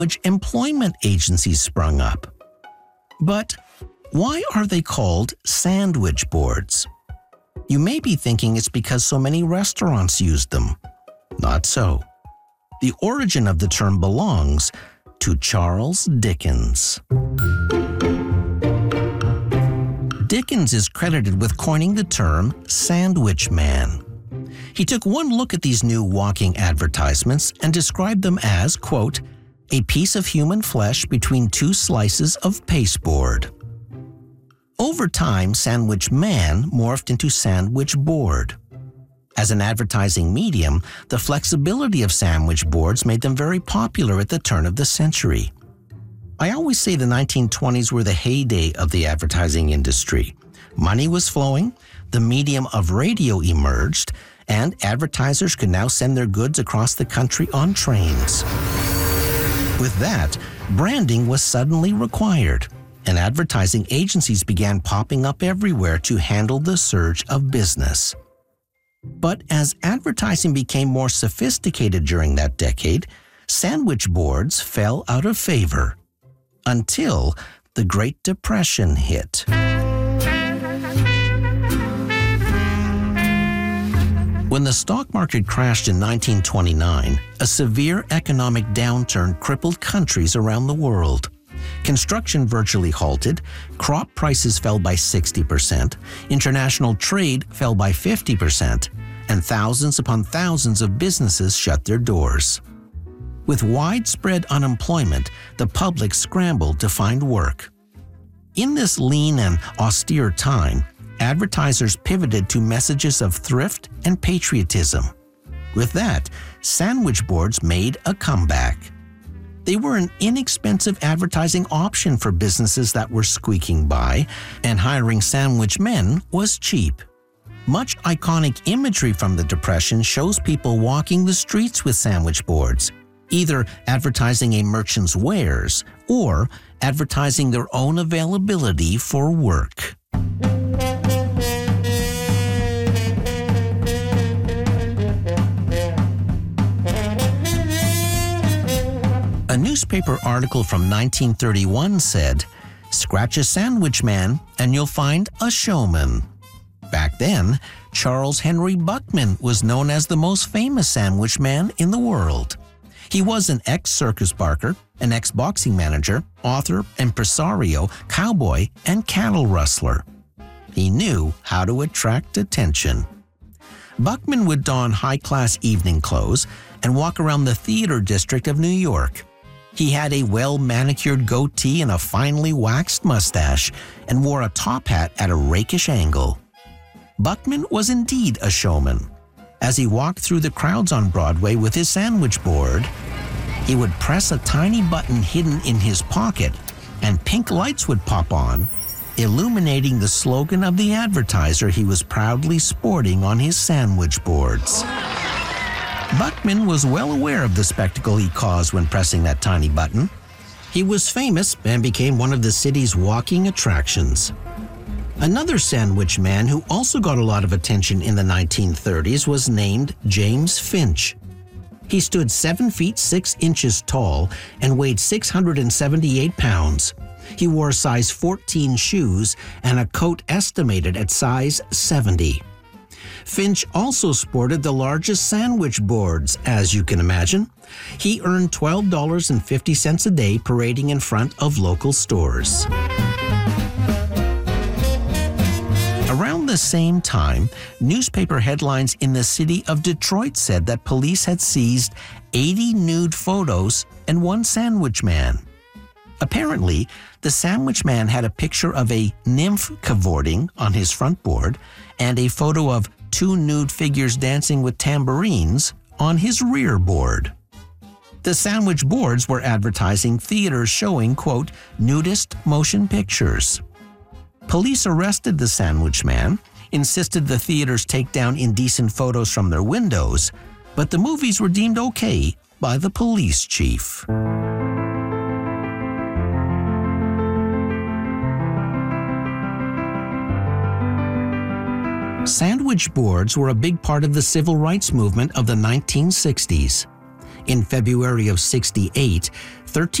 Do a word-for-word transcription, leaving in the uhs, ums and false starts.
which employment agencies sprung up. But why are they called sandwich boards? You may be thinking it's because so many restaurants used them. Not so. The origin of the term belongs to Charles Dickens. Dickens is credited with coining the term sandwich man. He took one look at these new walking advertisements and described them as, quote, a piece of human flesh between two slices of pasteboard. Over time, sandwich man morphed into sandwich board. As an advertising medium, the flexibility of sandwich boards made them very popular at the turn of the century. I always say the nineteen twenties were the heyday of the advertising industry. Money was flowing, the medium of radio emerged, and advertisers could now send their goods across the country on trains. With that, branding was suddenly required, and advertising agencies began popping up everywhere to handle the surge of business. But as advertising became more sophisticated during that decade, sandwich boards fell out of favor until the Great Depression hit. When the stock market crashed in nineteen twenty-nine, a severe economic downturn crippled countries around the world. Construction virtually halted, crop prices fell by sixty percent, international trade fell by fifty percent, and thousands upon thousands of businesses shut their doors. With widespread unemployment, the public scrambled to find work. In this lean and austere time, advertisers pivoted to messages of thrift and patriotism. With that, sandwich boards made a comeback. They were an inexpensive advertising option for businesses that were squeaking by, and hiring sandwich men was cheap. Much iconic imagery from the Depression shows people walking the streets with sandwich boards, either advertising a merchant's wares or advertising their own availability for work. A newspaper article from nineteen thirty-one said, "Scratch a sandwich man and you'll find a showman." Back then, Charles Henry Buckman was known as the most famous sandwich man in the world. He was an ex-circus barker, an ex-boxing manager, author, impresario, cowboy, and cattle rustler. He knew how to attract attention. Buckman would don high-class evening clothes and walk around the theater district of New York. He had a well-manicured goatee and a finely waxed mustache, and wore a top hat at a rakish angle. Buckman was indeed a showman. As he walked through the crowds on Broadway with his sandwich board, he would press a tiny button hidden in his pocket, and pink lights would pop on, illuminating the slogan of the advertiser he was proudly sporting on his sandwich boards. Buckman was well aware of the spectacle he caused when pressing that tiny button. He was famous and became one of the city's walking attractions. Another sandwich man who also got a lot of attention in the nineteen thirties was named James Finch. He stood seven feet six inches tall and weighed six hundred seventy-eight pounds. He wore size fourteen shoes and a coat estimated at size seventy. Finch also sported the largest sandwich boards, as you can imagine. He earned twelve dollars and fifty cents a day parading in front of local stores. Around the same time, newspaper headlines in the city of Detroit said that police had seized eighty nude photos and one sandwich man. Apparently, the sandwich man had a picture of a nymph cavorting on his front board and a photo of two nude figures dancing with tambourines on his rear board. The sandwich boards were advertising theaters showing, quote, nudist motion pictures. Police arrested the sandwich man, insisted the theaters take down indecent photos from their windows, but the movies were deemed okay by the police chief. Sandwich boards were a big part of the civil rights movement of the nineteen sixties. In February of sixty-eight, thirteen